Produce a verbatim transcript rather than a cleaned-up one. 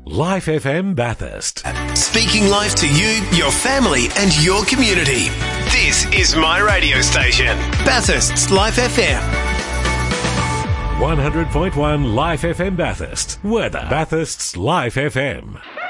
Life F M Bathurst. Speaking life to you, your family and your community. This is my radio station, Bathurst's Life F M. one hundred point one Life F M Bathurst. Weather. Bathurst's Life F M.